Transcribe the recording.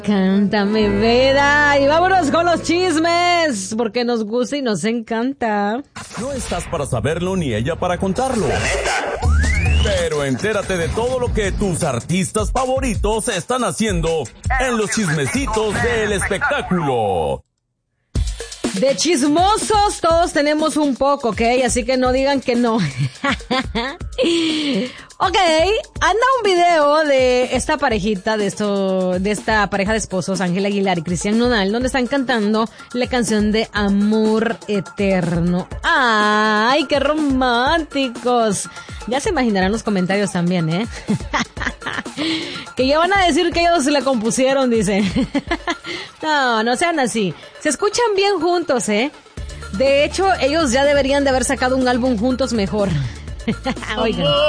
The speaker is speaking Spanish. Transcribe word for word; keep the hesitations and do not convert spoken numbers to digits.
Cántame, vida. Y vámonos con los chismes, porque nos gusta y nos encanta. No estás para saberlo ni ella para contarlo. Pero entérate de todo lo que tus artistas favoritos están haciendo en los chismecitos del espectáculo. De chismosos todos tenemos un poco, ¿ok? Así que no digan que no. Ok, anda un video de esta parejita, de esto, de esta pareja de esposos, Ángel Aguilar y Cristian Nodal, donde están cantando la canción de Amor Eterno. ¡Ay, qué románticos! Ya se imaginarán los comentarios también, ¿eh? Que ya van a decir que ellos se la compusieron, dice. No, no sean así. Se escuchan bien juntos, ¿eh? De hecho, ellos ya deberían de haber sacado un álbum juntos mejor. Oigan.